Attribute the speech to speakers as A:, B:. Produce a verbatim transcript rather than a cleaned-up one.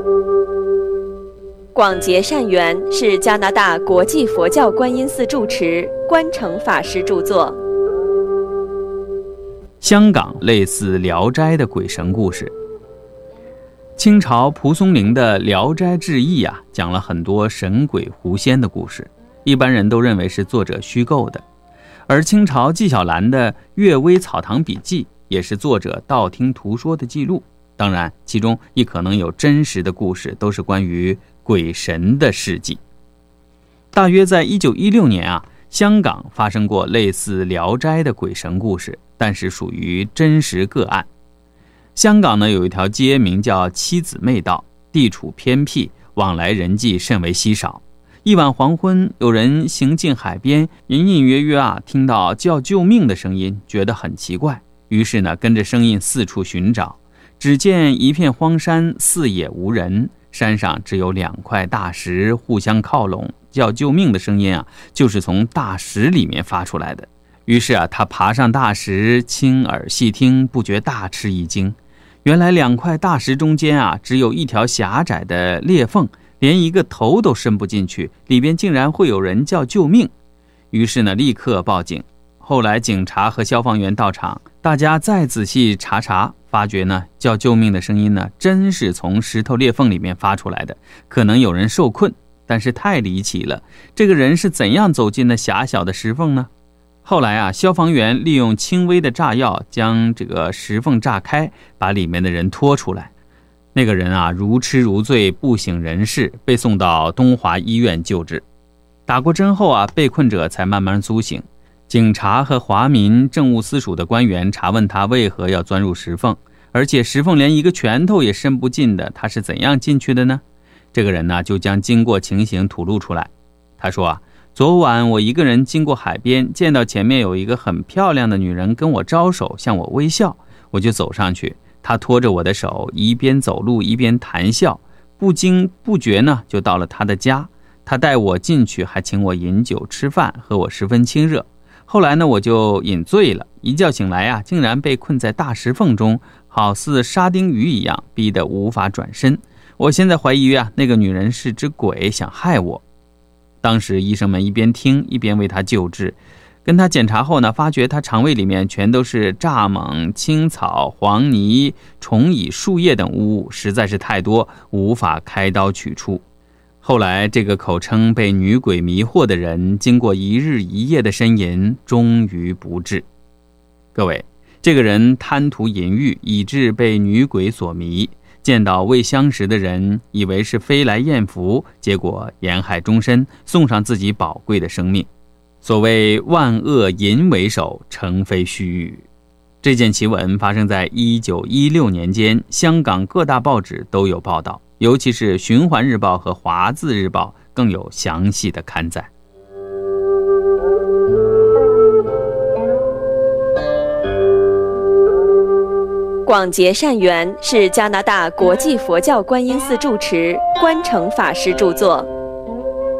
A: 广结善缘是加拿大国际佛教观音寺住持关诚法师著作。
B: 香港类似《聊斋》的鬼神故事。清朝蒲松龄的《聊斋志异》啊，讲了很多神鬼狐仙的故事，一般人都认为是作者虚构的。而清朝纪晓岚的《阅微草堂笔记》也是作者道听途说的记录，当然其中亦可能有真实的故事，都是关于鬼神的事迹。大约在一九一六年啊，香港发生过类似《聊斋》的鬼神故事，但是属于真实个案。香港呢有一条街名叫七姊妹道，地处偏僻，往来人迹甚为稀少。一晚黄昏，有人行进海边，隐隐约约啊听到叫救命的声音，觉得很奇怪，于是呢跟着声音四处寻找。只见一片荒山，四野无人，山上只有两块大石互相靠拢，叫救命的声音啊就是从大石里面发出来的。于是啊他爬上大石，亲耳细听，不觉大吃一惊。原来两块大石中间啊只有一条狭窄的裂缝，连一个头都伸不进去，里边竟然会有人叫救命。于是呢立刻报警。后来警察和消防员到场，大家再仔细查查，发觉呢叫救命的声音呢真是从石头裂缝里面发出来的，可能有人受困，但是太离奇了，这个人是怎样走进那狭小的石缝呢？后来啊，消防员利用轻微的炸药将这个石缝炸开，把里面的人拖出来。那个人啊如痴如醉，不省人事，被送到东华医院救治。打过针后啊，被困者才慢慢苏醒。警察和华民政务司署的官员查问他为何要钻入石缝，而且石缝连一个拳头也伸不进的，他是怎样进去的呢？这个人呢就将经过情形吐露出来。他说啊，昨晚我一个人经过海边，见到前面有一个很漂亮的女人跟我招手，向我微笑，我就走上去，她拖着我的手，一边走路一边谈笑，不经不觉呢就到了她的家。她带我进去，还请我饮酒吃饭，和我十分亲热。后来呢我就饮醉了，一觉醒来啊，竟然被困在大石缝中，好似沙丁鱼一样，逼得无法转身。我现在怀疑啊，那个女人是只鬼，想害我。当时医生们一边听一边为他救治，跟他检查后呢，发觉他肠胃里面全都是蚱蜢、青草、黄泥、虫蚁、树叶等污物，实在是太多，无法开刀取出。后来这个口称被女鬼迷惑的人，经过一日一夜的呻吟，终于不治。各位，这个人贪图淫欲，以致被女鬼所迷，见到未相识的人，以为是飞来艳福，结果沿害终身，送上自己宝贵的生命。所谓万恶淫为首，诚非虚语。这件奇闻发生在一九一六年间，香港各大报纸都有报道，尤其是《循环日报》和《华字日报》更有详细的刊载。
A: 广结善缘是加拿大国际佛教观音寺住持关诚法师著作。